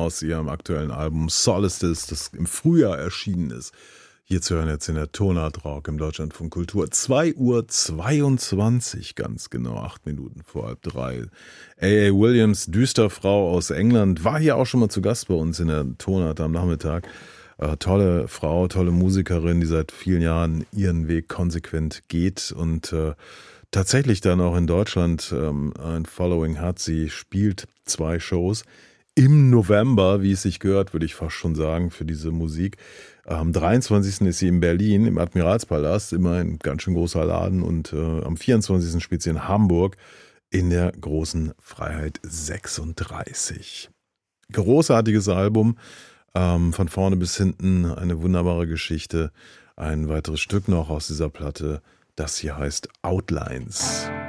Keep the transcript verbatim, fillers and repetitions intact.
aus ihrem aktuellen Album Solstice, das im Frühjahr erschienen ist. Hier zu hören jetzt in der Tonart Rock im Deutschlandfunk Kultur. zwei Uhr zweiundzwanzig, ganz genau, acht Minuten vor halb drei. A A. Williams, Düsterfrau aus England, war hier auch schon mal zu Gast bei uns in der Tonart am Nachmittag. Äh, tolle Frau, tolle Musikerin, die seit vielen Jahren ihren Weg konsequent geht und äh, tatsächlich dann auch in Deutschland ähm, ein Following hat. Sie spielt zwei Shows im November, wie es sich gehört, würde ich fast schon sagen, für diese Musik. Am dreiundzwanzigsten ist sie in Berlin im Admiralspalast, immer ein ganz schön großer Laden. Und äh, am vierundzwanzigsten spielt sie in Hamburg in der Großen Freiheit sechsunddreißig. Großartiges Album, ähm, von vorne bis hinten eine wunderbare Geschichte. Ein weiteres Stück noch aus dieser Platte, das hier heißt Outlines.